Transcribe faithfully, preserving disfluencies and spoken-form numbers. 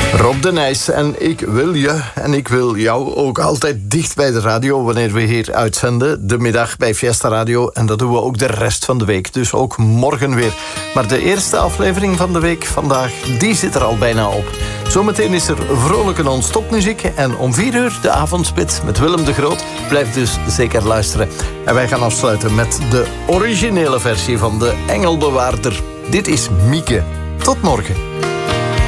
Rob de Nijs en ik wil je en ik wil jou ook altijd dicht bij de radio wanneer we hier uitzenden. De middag bij Fiesta Radio en dat doen we ook de rest van de week. Dus ook morgen weer. Maar de eerste aflevering van de week vandaag, die zit er al bijna op. Zometeen is er vrolijke non-stop-muziek en om vier uur de avondspits met Willem de Groot. Blijf dus zeker luisteren. En wij gaan afsluiten met de originele versie van de Engelbewaarder. Dit is Mieke. Tot morgen.